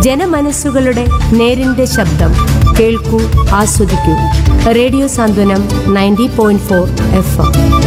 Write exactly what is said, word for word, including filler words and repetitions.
ജനമനസ്സുകളുടെ നേരിന്റെ ശബ്ദം. കേൾക്കൂ, ആസ്വദിക്കൂ. റേഡിയോ സാന്ത്വനം ninety point four F M.